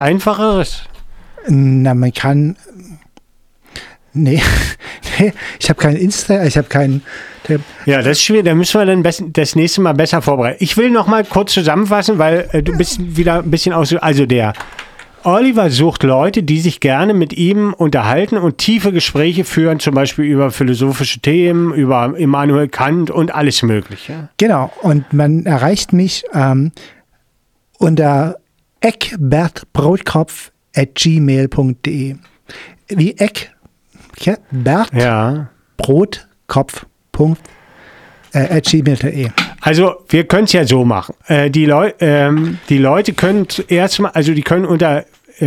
Einfacheres? Na, man kann... Nee, ich habe keinen Insta, ich habe keinen... Ja, das ist schwierig, da müssen wir dann das nächste Mal besser vorbereiten. Ich will noch mal kurz zusammenfassen, weil du bist wieder ein bisschen aus... Also der Oliver sucht Leute, die sich gerne mit ihm unterhalten und tiefe Gespräche führen, zum Beispiel über philosophische Themen, über Immanuel Kant und alles Mögliche. Genau, und man erreicht mich unter eckbertbrotkopf@gmail.de. Wie Eck, ja, Bert, ja. Brotkopf. @gmail.de. Also wir können es ja so machen. Die Leute können erstmal, also die können unter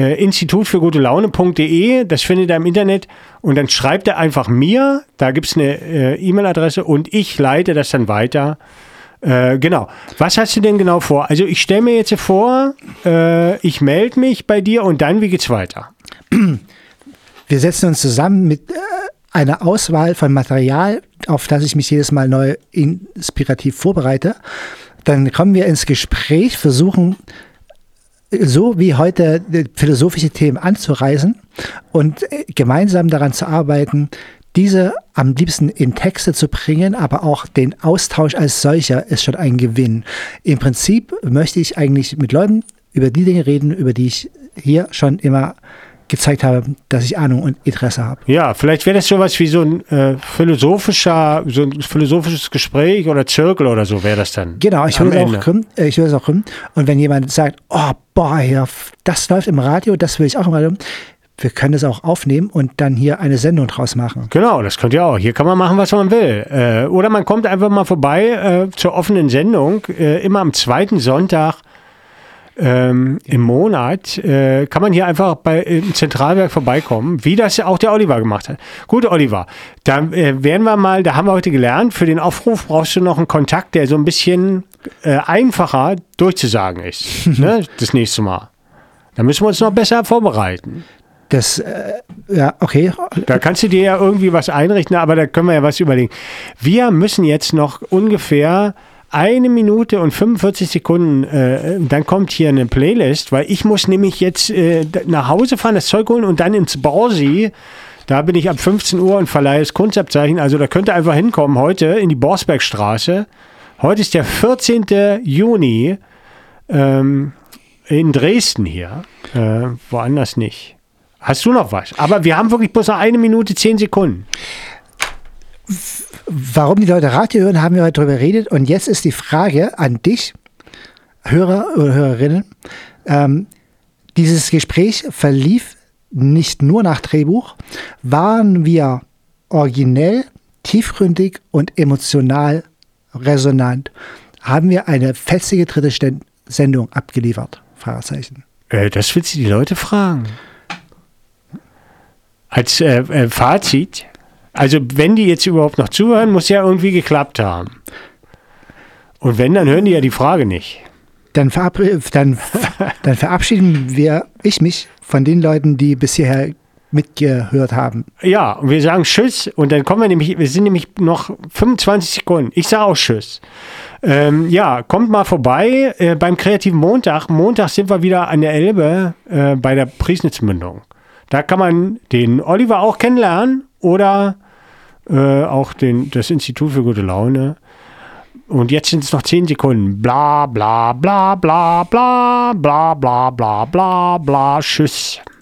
institutfürgutelaune.de, das findet ihr im Internet, und dann schreibt er einfach mir, da gibt es eine E-Mail-Adresse und ich leite das dann weiter. Genau. Was hast du denn genau vor? Also ich stelle mir jetzt vor, ich melde mich bei dir und dann, wie geht's weiter? Wir setzen uns zusammen mit einer Auswahl von Material, auf das ich mich jedes Mal neu inspirativ vorbereite. Dann kommen wir ins Gespräch, versuchen so wie heute philosophische Themen anzureißen und gemeinsam daran zu arbeiten, diese am liebsten in Texte zu bringen, aber auch den Austausch als solcher ist schon ein Gewinn. Im Prinzip möchte ich eigentlich mit Leuten über die Dinge reden, über die ich hier schon immer gezeigt habe, dass ich Ahnung und Interesse habe. Ja, vielleicht wäre das sowas wie so ein philosophisches Gespräch oder Zirkel oder so wäre das dann. Genau, ich will es auch können. Und wenn jemand sagt, oh, boah, ja, das läuft im Radio, das will ich auch im Radio, wir können das auch aufnehmen und dann hier eine Sendung draus machen. Genau, das könnt ihr auch. Hier kann man machen, was man will. Oder man kommt einfach mal vorbei zur offenen Sendung, immer am zweiten Sonntag im Monat, kann man hier einfach im Zentralwerk vorbeikommen, wie das auch der Oliver gemacht hat. Gut, Oliver, da da haben wir heute gelernt, für den Aufruf brauchst du noch einen Kontakt, der so ein bisschen einfacher durchzusagen ist, ne, das nächste Mal. Da müssen wir uns noch besser vorbereiten. Ja, okay. Da kannst du dir ja irgendwie was einrichten, aber da können wir ja was überlegen. Wir müssen jetzt noch ungefähr 1 Minute und 45 Sekunden, dann kommt hier eine Playlist, weil ich muss nämlich jetzt nach Hause fahren, das Zeug holen und dann ins Borsi. Da bin ich ab 15 Uhr und verleihe das Kunstabzeichen. Also da könnt ihr einfach hinkommen heute in die Borsbergstraße. Heute ist der 14. Juni in Dresden hier, woanders nicht. Hast du noch was? Aber wir haben wirklich bloß noch 1 Minute 10 Sekunden. Warum die Leute Radio hören, haben wir heute darüber geredet. Und jetzt ist die Frage an dich, Hörer oder Hörerinnen. Dieses Gespräch verlief nicht nur nach Drehbuch. Waren wir originell, tiefgründig und emotional resonant? Haben wir eine fetzige dritte Sendung abgeliefert? Fragezeichen. Das willst du die Leute fragen. Als Fazit... Also wenn die jetzt überhaupt noch zuhören, muss ja irgendwie geklappt haben. Und wenn, dann hören die ja die Frage nicht. Dann verabschieden ich mich von den Leuten, die bis hierher mitgehört haben. Ja, und wir sagen Tschüss und dann kommen wir sind nämlich noch 25 Sekunden. Ich sage auch Tschüss. Ja, kommt mal vorbei beim Kreativen Montag. Montag sind wir wieder an der Elbe bei der Priesnitzmündung. Da kann man den Oliver auch kennenlernen oder auch das Institut für gute Laune. Und jetzt sind es noch 10 Sekunden. Bla bla bla bla bla bla bla bla bla bla. Tschüss.